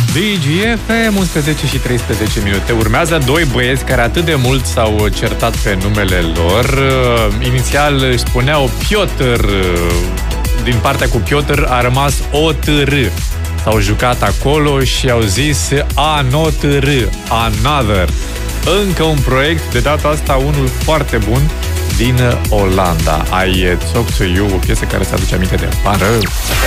DGFM, 11 și 13 minute. Urmează doi băieți care atât de mult s-au certat pe numele lor. Inițial își spuneau Piotr, din partea cu Piotr a rămas OTR. S-au jucat acolo și au zis ANOTR, Another. Încă un proiect, de data asta unul foarte bun, din Olanda. I Talk to You, o piesă care se aduce aminte de pară.